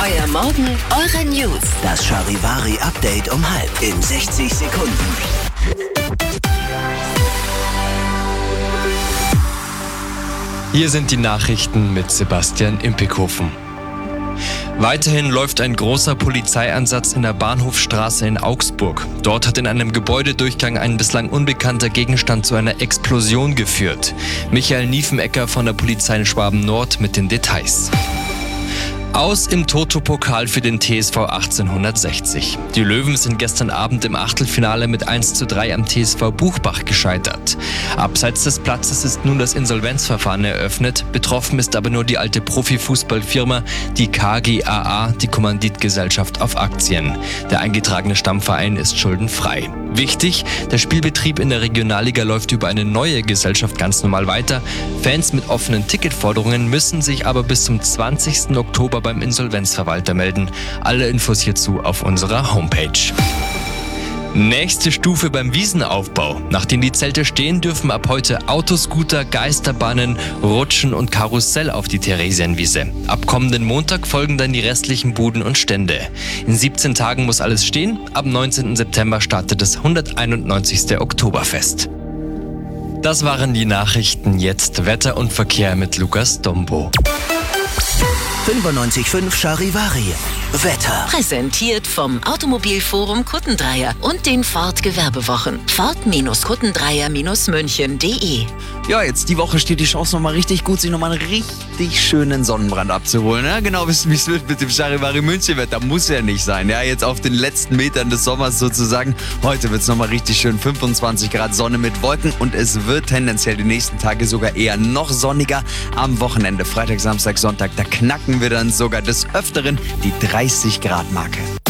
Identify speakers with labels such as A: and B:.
A: Euer Morgen, eure News.
B: Das Charivari-Update um 6:30 in 60 Sekunden.
C: Hier sind die Nachrichten mit Sebastian Impekhofen. Weiterhin läuft ein großer Polizeieinsatz in der Bahnhofstraße in Augsburg. Dort hat in einem Gebäudedurchgang ein bislang unbekannter Gegenstand zu einer Explosion geführt. Michael Niefenegger von der Polizei in Schwaben-Nord mit den Details. Aus im Toto-Pokal für den TSV 1860. Die Löwen sind gestern Abend im Achtelfinale mit 1:3 am TSV Buchbach gescheitert. Abseits des Platzes ist nun das Insolvenzverfahren eröffnet. Betroffen ist aber nur die alte Profifußballfirma, die KGaA, die Kommanditgesellschaft auf Aktien. Der eingetragene Stammverein ist schuldenfrei. Wichtig, der Spielbetrieb in der Regionalliga läuft über eine neue Gesellschaft ganz normal weiter. Fans mit offenen Ticketforderungen müssen sich aber bis zum 20. Oktober beim Insolvenzverwalter melden. Alle Infos hierzu auf unserer Homepage. Nächste Stufe beim Wiesenaufbau. Nachdem die Zelte stehen, dürfen ab heute Autoscooter, Geisterbahnen, Rutschen und Karussell auf die Theresienwiese. Ab kommenden Montag folgen dann die restlichen Buden und Stände. In 17 Tagen muss alles stehen. Ab 19. September startet das 191. Oktoberfest. Das waren die Nachrichten. Jetzt Wetter und Verkehr mit Lukas Dombo.
B: 95.5 Charivari. Wetter.
A: Präsentiert vom Automobilforum Kuttendreier und den Ford-Gewerbewochen. Ford-Kuttendreier-München.de.
D: Ja, jetzt die Woche steht die Chance nochmal richtig gut, sich nochmal einen richtig schönen Sonnenbrand abzuholen. Ja, genau, wissen, wie es wird mit dem Charivari München-Wetter. Muss ja nicht sein. Ja, jetzt auf den letzten Metern des Sommers sozusagen. Heute wird es nochmal richtig schön. 25 Grad Sonne mit Wolken und es wird tendenziell die nächsten Tage sogar eher noch sonniger. Am Wochenende, Freitag, Samstag, Sonntag, da knacken wir dann sogar des Öfteren die 30 Grad Marke.